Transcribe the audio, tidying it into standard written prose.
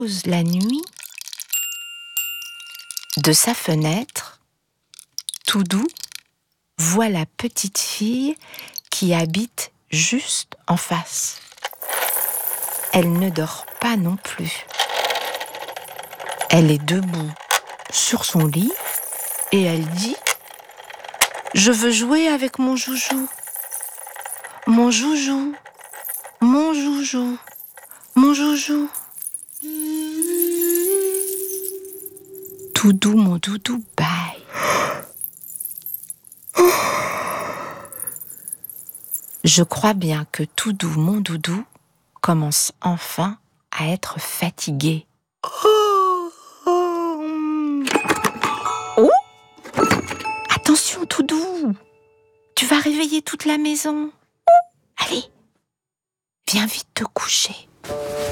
La nuit, de sa fenêtre, tout doux, voit la petite fille qui habite juste en face. Elle ne dort pas non plus. Elle est debout sur son lit et elle dit « Je veux jouer avec mon joujou. Mon joujou, mon joujou, mon joujou. » Doudou, mon doudou, bye. Je crois bien que Doudou, mon doudou, commence enfin à être fatigué. Oh! Attention, Doudou! Tu vas réveiller toute la maison. Allez, viens vite te coucher.